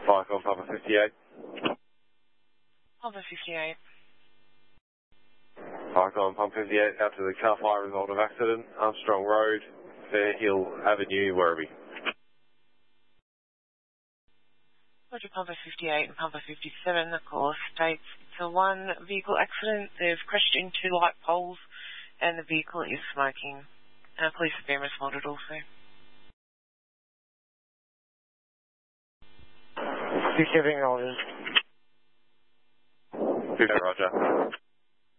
Falcon Papa 58. Papa 58. Falcon Papa 58 out to the car fire result of accident, Armstrong Road, Fairhill Avenue, Werribee. Roger, Papa 58 and Papa 57, the call states it's a one vehicle accident. They've crashed into light poles and the vehicle is smoking. Police have been responded also. 57 Roger. 50 Roger.